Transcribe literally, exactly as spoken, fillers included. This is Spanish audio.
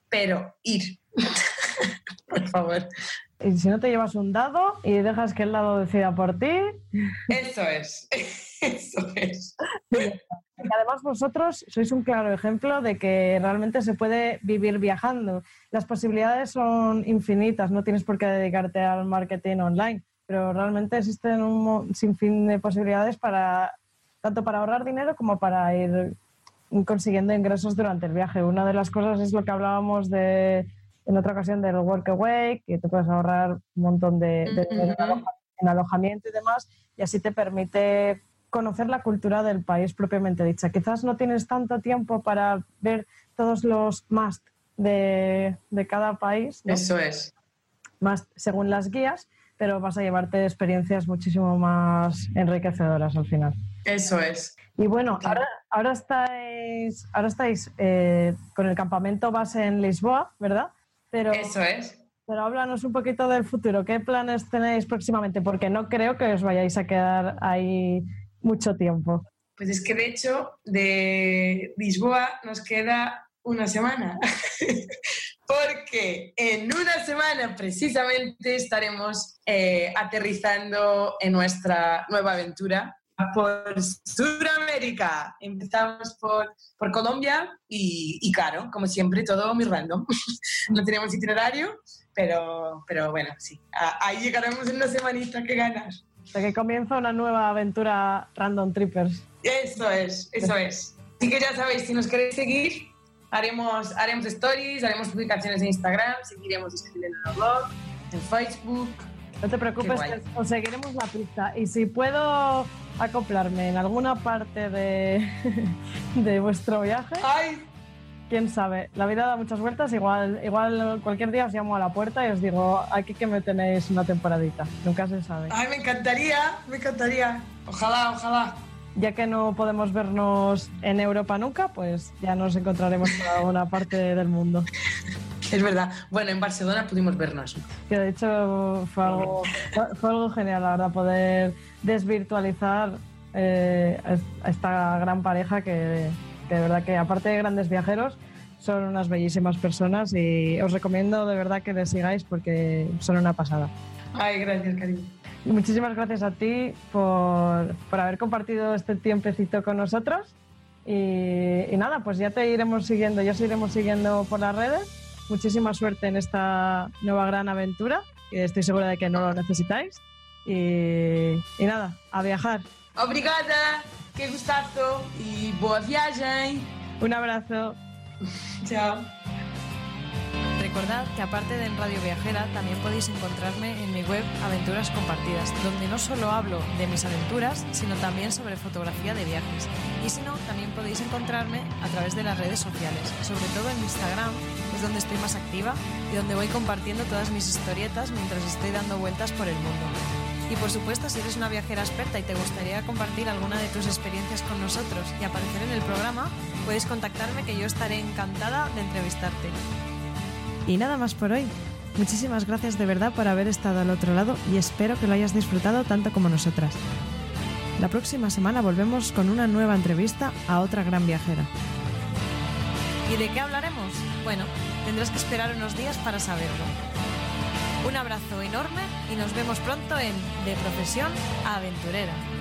pero ir. Por favor. Y si no te llevas un dado y dejas que el dado decida por ti... Eso es, eso es. Y además vosotros sois un claro ejemplo de que realmente se puede vivir viajando. Las posibilidades son infinitas, no tienes por qué dedicarte al marketing online, pero realmente existen un sinfín de posibilidades para tanto para ahorrar dinero como para ir consiguiendo ingresos durante el viaje. Una de las cosas es lo que hablábamos de en otra ocasión del Workaway, que te puedes ahorrar un montón de, de dinero en, aloja, en alojamiento y demás, y así te permite conocer la cultura del país propiamente dicha. Quizás no tienes tanto tiempo para ver todos los must de, de cada país, ¿no? Eso es. Más según las guías, pero vas a llevarte experiencias muchísimo más enriquecedoras al final. Eso es. Y bueno, ahora, ahora estáis, ahora estáis eh, con el campamento base en Lisboa, ¿verdad? Pero, Eso es. Pero háblanos un poquito del futuro. ¿Qué planes tenéis próximamente? Porque no creo que os vayáis a quedar ahí mucho tiempo. Pues es que de hecho de Lisboa nos queda una semana. Porque en una semana precisamente estaremos eh, aterrizando en nuestra nueva aventura por Sudamérica. Empezamos por, por Colombia y, y claro, como siempre, todo muy random. No tenemos itinerario, pero, pero bueno, sí. Ahí llegaremos en una semanita, qué ganas. O sea que comienza una nueva aventura Random Trippers. Eso es, eso es. Así que ya sabéis, si nos queréis seguir, haremos, haremos stories, haremos publicaciones en Instagram, seguiremos escribiendo en el blog, en Facebook. No te preocupes, que conseguiremos la pista. Y si puedo acoplarme en alguna parte de, de vuestro viaje, ¡ay! Quién sabe, la vida da muchas vueltas. Igual, igual cualquier día os llamo a la puerta y os digo, aquí que me tenéis una temporadita. Nunca se sabe. ¡Ay, me encantaría! Me encantaría. Ojalá, ojalá. Ya que no podemos vernos en Europa nunca, pues ya nos encontraremos en alguna parte del mundo. Es verdad. Bueno, en Barcelona pudimos vernos. Que de hecho fue algo, fue algo genial, la verdad, poder desvirtualizar eh, a esta gran pareja que, que de verdad que, aparte de grandes viajeros, son unas bellísimas personas y os recomiendo de verdad que les sigáis porque son una pasada. Ay, gracias, cariño. Muchísimas gracias a ti por, por haber compartido este tiempecito con nosotros y, y nada, pues ya te iremos siguiendo, ya os iremos siguiendo por las redes. Muchísima suerte en esta nueva gran aventura, que estoy segura de que no lo necesitáis. Y, y nada, a viajar. Obrigada, qué gustazo y boa viagem. Un abrazo. Chao. Recordad que aparte de en Radio Viajera también podéis encontrarme en mi web Aventuras Compartidas, donde no solo hablo de mis aventuras, sino también sobre fotografía de viajes. Y si no, también podéis encontrarme a través de las redes sociales, sobre todo en Instagram, es donde estoy más activa y donde voy compartiendo todas mis historietas mientras estoy dando vueltas por el mundo. Y por supuesto, si eres una viajera experta y te gustaría compartir alguna de tus experiencias con nosotros y aparecer en el programa, puedes contactarme que yo estaré encantada de entrevistarte. Y nada más por hoy. Muchísimas gracias de verdad por haber estado al otro lado y espero que lo hayas disfrutado tanto como nosotras. La próxima semana volvemos con una nueva entrevista a otra gran viajera. ¿Y de qué hablaremos? Bueno, tendrás que esperar unos días para saberlo. Un abrazo enorme y nos vemos pronto en De Profesión a Aventurera.